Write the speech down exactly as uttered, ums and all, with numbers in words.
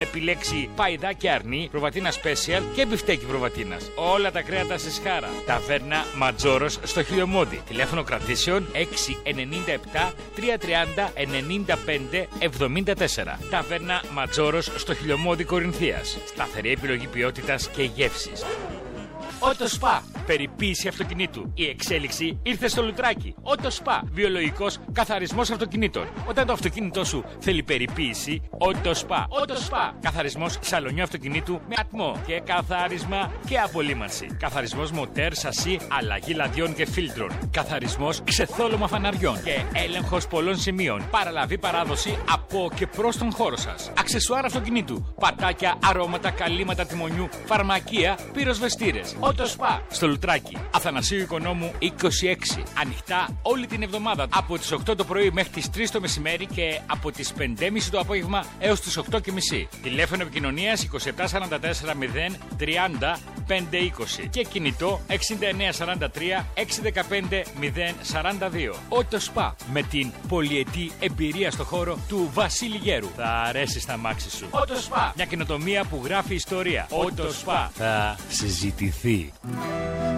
επιλέξει παϊδάκι αρνί, προβατίνα special και μπιφτέκι προβατίνας. Όλα τα κρέατα σε σχάρα. Ταβέρνα Ματζόρος στο Χιλιομόντι. Τηλέφωνο κρατήσεων έξι εννιά επτά τρία τρία μηδέν εννιά πέντε εβδομήντα τέσσερα. Ταβέρνα Ματζόρος στο Χιλιομόντι Κορινθίας. Σταθερή επιλογή ποιότητας και γεύσης. Ότοσπα. Περιποίηση αυτοκινήτου. Η εξέλιξη ήρθε στο λουτράκι. Ότοσπα. Βιολογικός καθαρισμός αυτοκινήτων. Όταν το αυτοκίνητό σου θέλει περιποίηση, Ότοσπα. Ότοσπα. Καθαρισμός σαλονιού αυτοκινήτου με ατμό και καθάρισμα και απολύμανση. Καθαρισμός μοτέρ, σασί, αλλαγή λαδιών και φίλτρων. Καθαρισμός ξεθόλωμα φαναριών και έλεγχος πολλών σημείων. Παραλαβή παράδοση από και προς τον χώρο σας. Αξεσουάρ αυτοκινήτου. Πατάκια, αρώματα, καλύματα τιμονιού, φαρμακεία, πυροσβεστήρες. Ότοσπα. Στο Λουτράκι. Αθανασίου Οικονόμου είκοσι έξι. Ανοιχτά όλη την εβδομάδα από τις οκτώ το πρωί μέχρι τις τρεις το μεσημέρι και από τις πέντε και μισή το απόγευμα έως τις οκτώ και μισή. Τηλέφωνο επικοινωνίας είκοσι επτά σαράντα τέσσερα μηδέν τριάντα πεντακόσια είκοσι και κινητό εξήντα εννιά σαράντα τρία εξακόσια δεκαπέντε μηδέν σαράντα δύο. Ότοσπα. Με την πολυετή εμπειρία στο χώρο του Βασίλη Γέρου. Θα αρέσει στα μάξι σου. Ότοσπα. Μια καινοτομία που γράφει ιστορία. Ότοσπα. Θα συζητηθεί.